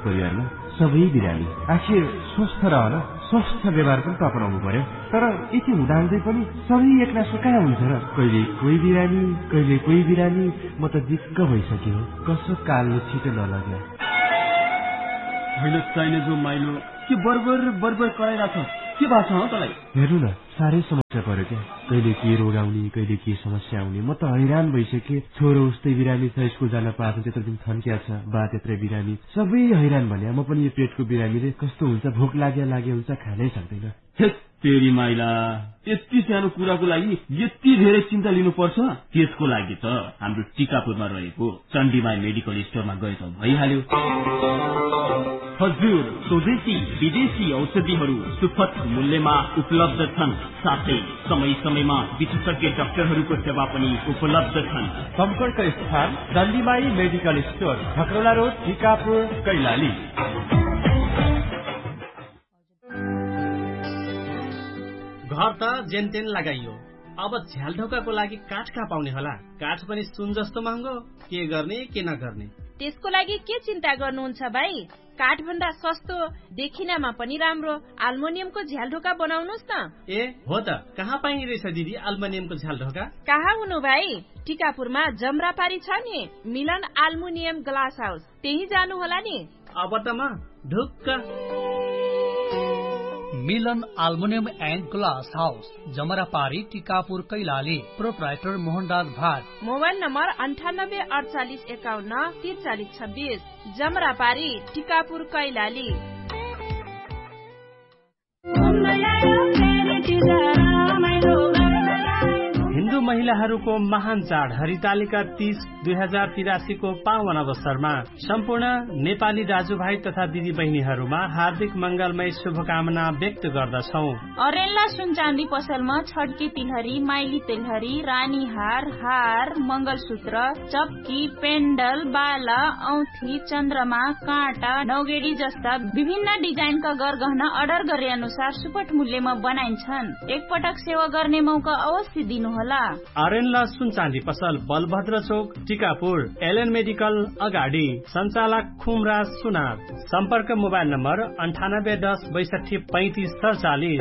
परिवारमा सबै बिरामी। आखिर स्वस्थ रहन स्वस्थ व्यवहार पनि त अपनाउनु पर्यो। तर यति हुँदाहुँदै पनि सबै एकनासो कहाँ हुन्छ र? कहिले कोही बिरामी, कहिले कोही बिरामी। म त दिक्क भइसक्यो। कसो कालले छिटो नलग्यो। होइन चाहिने जो माइलो के बर्बर कराइरहेछ? के भएको छ तँलाई? हेर्नु न, साह्रै समस्या पर्यो क्या। कहिले के रोग आउने, कहिले के समस्या आउने। म त हैरान भइसकेँ। छोरो उस्तै बिरामी छ, स्कुल जान पाएको त्यत्रो दिन थन्किया छ, बा त्यत्रै बिरामी, सबै हैरान भने। म पनि यो पेटको बिरामीले कस्तो हुन्छ, भोक लागे हुन्छ, खानै सक्दैन। तेरी माइला, यति सानो कुराको लागि यति धेरै चिन्ता लिनुपर्छ? त्यसको लागि त हाम्रो टिकापुरमा रहेको चण्डीमाई मेडिकल स्टोरमा गए त भइहाल्यो। हजुर, स्वदेशी विदेशी औषधिहरू सुपथ मूल्यमा उपलब्ध छन्। साथै समय समयमा विशेषज्ञ डाक्टरहरूको सेवा पनि उपलब्ध छन्। सम्पर्क स्थान चण्डीमाई medical store, खकरौला road, Tikapur, Kailali. घर त जेनतेन लगाइयो, अब झ्याल ढोकाको लागि काठ कहाँ पाउने होला? काठ पनि सुन जस्तो महँगो, के गर्ने के नगर्ने? त्यसको लागि के चिन्ता गर्नुहुन्छ भाइ? काठ भन्दा सस्तो, देखिनमा पनि राम्रो आल्मुनियमको झ्याल ढोका बनाउनुस् न। ए हो त, कहाँ पाइने रहेछ दिदी आल्मुनियमको झ्याल ढोका? कहाँ हुनु भाइ, टिकापुरमा जमरापारी छ नि मिलन आल्मुनियम ग्लास हाउस, त्यही जानु होला नि। अब त म ढुक्क। मिलन aluminium and glass house, जमरापारी, Tikapur, Kailali. Proprietor Mohanraj Bhat. Mobile number 9848514326। जमरापारी, Tikapur, Kailali. Hindu महिलाहरूको महान चाड हरितालिका 30 2083 को पावन अवसरमा सम्पूर्ण नेपाली दाजुभाइ तथा दिदी बहिनीहरूमा हार्दिक मंगलमय शुभकामना व्यक्त गर्दछौ। अरेन्ला सुन चाँदी पसलमा छड्के तिलहरी, माइली तिलहरी, रानी हार, हार, मंगलसूत्र, चप्की, पेन्डल, बाला, औँठी, चन्द्रमा, काँटा, नौगेडी जस्ता विभिन्न डिजाइनका गरगहना अर्डर गरे अनुसार सुपथ मूल्यमा बनाइन्छन्। एकपटक सेवा गर्ने मौका अवश्य दिनुहोला। अरेन्ला सुन चाँदी पसल, बलभद्र चोक, टिकापुर, एलएन मेडिकल अगाडि, सञ्चालक खुमराज सुनार। सम्पर्क मोबाइल नम्बर 9810 62 35 47।